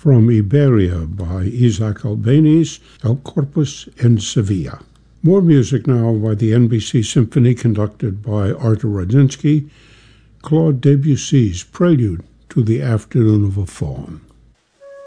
from Iberia by Isaac Albéniz, El Corpus in Sevilla. More music now by the NBC Symphony conducted by Artur Radzinsky, Claude Debussy's Prelude to the Afternoon of a Faun.